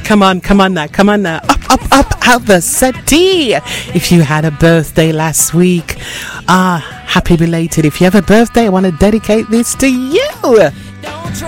Come on now. Up, out the settee. If you had a birthday last week, happy belated. If you have a birthday, I want to dedicate this to you.